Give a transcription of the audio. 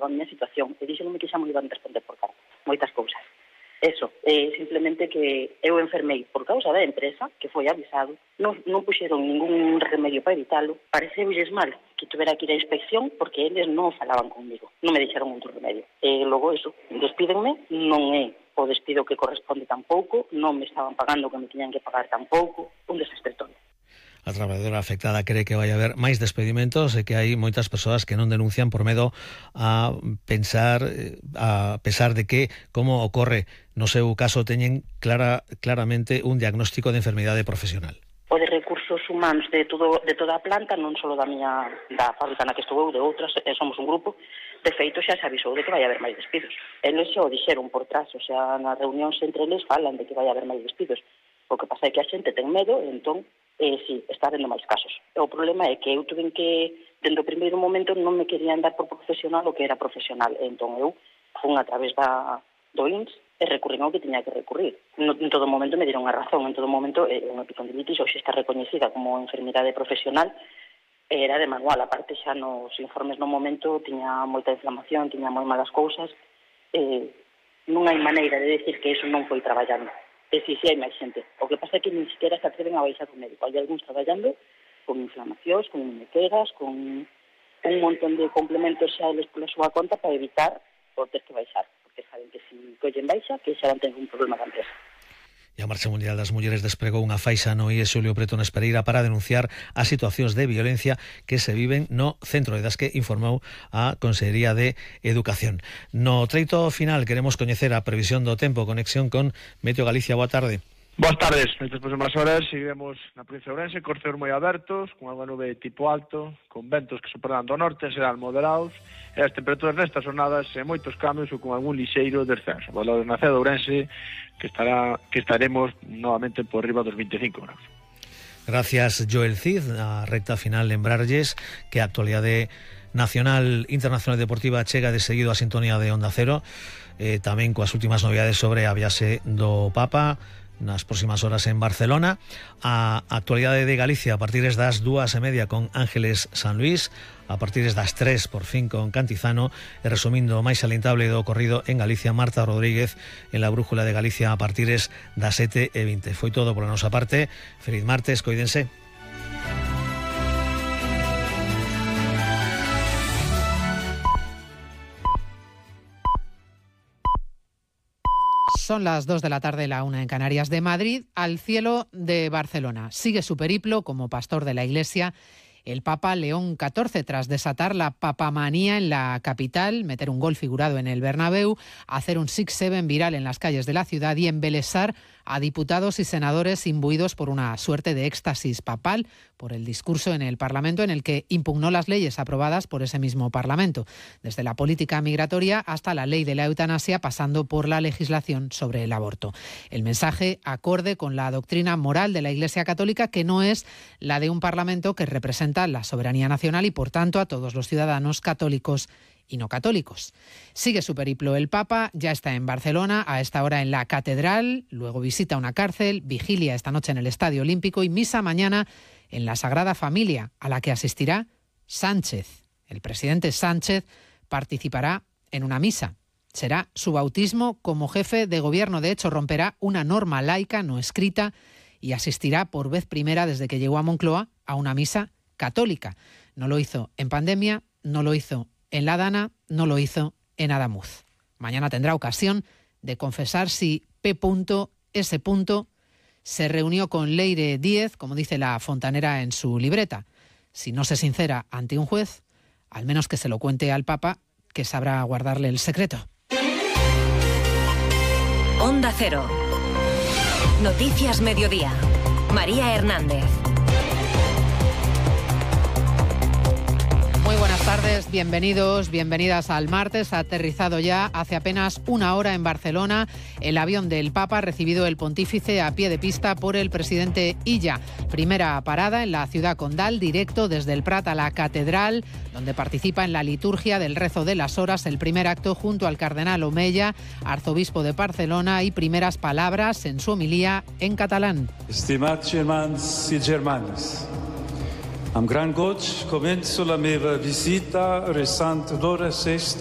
estaba a miña situación, e dixenme que xa me iban responder por carta, moitas cousas. Eso, simplemente que eu enfermei por causa da empresa, que foi avisado, non puxeron ningún remedio para evitalo, pareceulles mal que tuvera que ir a inspección porque eles non falaban comigo, non me deixaron outro remedio. E logo eso, despídenme, non é o despido que corresponde tampouco, non me estaban pagando o que me tiñan que pagar tampouco, un desastre todo. A traballadora afectada cree que vai haber máis despedimentos e que hai moitas persoas que non denuncian por medo a pensar, a pesar de que, como ocorre no seu caso, teñen claramente un diagnóstico de enfermidade profesional. O de recursos humanos de toda a planta, non só da fábrica na que estou eu, de outras, somos un grupo, de feito xa se avisou de que vai haber máis despidos. Eles xa o dixeron por trás, o sea, nas reunións entre eles falan de que vai haber máis despidos. O que pasa é que a xente ten medo, entón, sí, está habendo máis casos. O problema é que eu tuve que, dende o primeiro momento, non me querían dar por profesional o que era profesional. Entón, eu fun a través do INS e recurrín ao que tiña que recurrir. En todo momento me dieron a razón, en todo momento unha epicondilitis hoxe está recoñecida como enfermidade profesional, era de manual, aparte xa nos informes no momento tiña moita inflamación, tiña moi malas cousas, non hai maneira de decir que iso non foi traballando. E si hai máis xente. O que pasa é que nin siquiera se atreven a baixar o médico. Hai algúns traballando con inflamacións, con muñequeras, con un montón de complementos xa eles pola súa conta para evitar o ter que baixar. Porque saben que se collen baixa, que xa non ten un problema da empresa. E a Marcha Mundial das Mulleres despregou unha faixa no IES Xulio Preto Nespereira para denunciar as situacións de violencia que se viven no centro e das que informou a Consellería de Educación. No treito final queremos coñecer a previsión do tempo, conexión con Meteo Galicia. Boa tarde. Boas tardes. Nestas próximas horas seguiremos na provincia de Ourense, con ceos moi abertos, con algo nube tipo alto, con ventos que superan do norte, serán moderados, e as temperaturas nestas jornadas en moitos cambios ou con algún lixeiro descenso. Valores na cidade de Ourense que estaremos novamente por riba dos 25 graus. Gracias, Joel Cid. A recta final lembrarlles que a actualidade nacional, internacional e deportiva chega de seguido a sintonía de Onda Cero, tamén coas últimas novidades sobre a viaxe do Papa nas próximas horas en Barcelona. A actualidade de Galicia a partir das 2:30 con Ángeles San Luis, a partir das 3 por fin con Cantizano, e resumindo o máis salientable do ocorrido en Galicia, Marta Rodríguez en la Brújula de Galicia a partir das 7:20. Foi todo pola nosa parte. Feliz martes, coídense. Son las 2 de la tarde, la 1 en Canarias. De Madrid al cielo de Barcelona. Sigue su periplo como pastor de la Iglesia el Papa León XIV, tras desatar la papamanía en la capital, meter un gol figurado en el Bernabéu, hacer un 6-7 viral en las calles de la ciudad y embelesar a diputados y senadores imbuidos por una suerte de éxtasis papal por el discurso en el Parlamento en el que impugnó las leyes aprobadas por ese mismo Parlamento, desde la política migratoria hasta la ley de la eutanasia, pasando por la legislación sobre el aborto. El mensaje acorde con la doctrina moral de la Iglesia Católica, que no es la de un Parlamento que representa la soberanía nacional y, por tanto, a todos los ciudadanos católicos y no católicos. Sigue su periplo el Papa, ya está en Barcelona, a esta hora en la Catedral, luego visita una cárcel, vigilia esta noche en el Estadio Olímpico y misa mañana en la Sagrada Familia, a la que asistirá Sánchez. El presidente Sánchez participará en una misa. Será su bautismo como jefe de gobierno. De hecho, romperá una norma laica no escrita y asistirá por vez primera desde que llegó a Moncloa a una misa católica. No lo hizo en pandemia, no lo hizo en La Dana, no lo hizo en Adamuz. Mañana tendrá ocasión de confesar si P.S. se reunió con Leire Díez, como dice la fontanera en su libreta. Si no se sincera ante un juez, al menos que se lo cuente al Papa, que sabrá guardarle el secreto. Onda Cero. Noticias Mediodía. María Hernández. Muy buenas tardes, bienvenidos, bienvenidas al martes. Ha aterrizado ya hace apenas una hora en Barcelona el avión del Papa, recibido el pontífice a pie de pista por el presidente Illa. Primera parada en la ciudad condal, directo desde el Prat a la Catedral, donde participa en la liturgia del rezo de las horas, el primer acto junto al cardenal Omeya, arzobispo de Barcelona, y primeras palabras en su homilía en catalán. Estimats germans i germanes, amb gran goig començo la meva visita resant d'hora sexta